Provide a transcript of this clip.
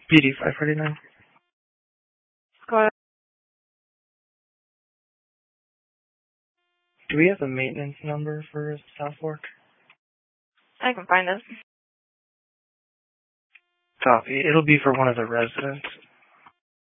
PD 549. Go ahead. Do we have a maintenance number for South Fork? I can find it. Copy. It'll be for one of the residents.